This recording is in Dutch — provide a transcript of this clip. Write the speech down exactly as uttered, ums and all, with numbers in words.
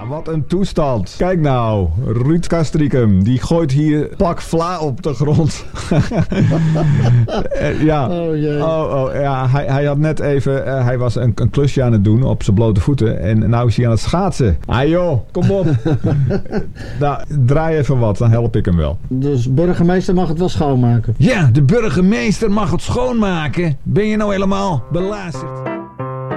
wat een toestand. Kijk nou, Ruud Castricum, die gooit hier pak vla op de grond. ja, oh, jee. oh, oh, ja hij, hij had net even, uh, hij was een, een klusje aan het doen op zijn blote voeten. En nou is hij aan het schaatsen. Ah joh, kom op. nou, draai even wat, dan help ik hem wel. Dus burgemeester mag het wel schoonmaken? Ja, de burgemeester mag het schoonmaken. Ben je nou helemaal belazerd?